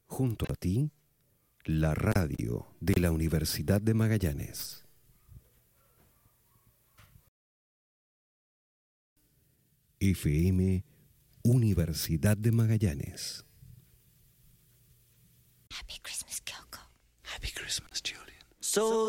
Junto a ti, la radio de la Universidad de Magallanes. FM Universidad de Magallanes. Happy Christmas, Kyoko. Happy Christmas, Julian. So